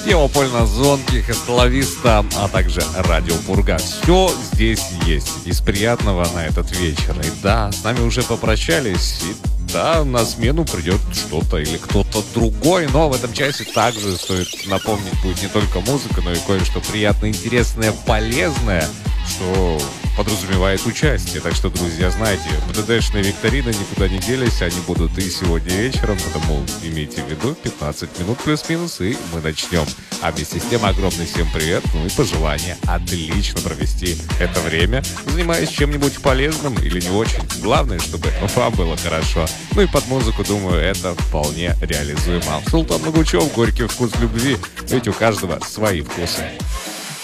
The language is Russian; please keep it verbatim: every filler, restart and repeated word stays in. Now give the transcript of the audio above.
Теопольна Зонки, Хостеловиста, а также Радио Пурга. Все здесь есть из приятного на этот вечер. И да, с нами уже попрощались. И да, на смену придет что-то или кто-то другой. Но в этом часе также стоит напомнить, будет не только музыка, но и кое-что приятное, интересное, полезное, что подразумевает участие. Так что, друзья, знаете, БДДшные викторины никуда не делись, они будут и сегодня вечером, потому имейте в виду, пятнадцать минут плюс-минус, и мы начнем. А вместе с тем огромный всем привет, ну и пожелание отлично провести это время, занимаясь чем-нибудь полезным или не очень. Главное, чтобы вам было хорошо. Ну и под музыку, думаю, это вполне реализуемо. Султан Лагучев, горький вкус любви, ведь у каждого свои вкусы.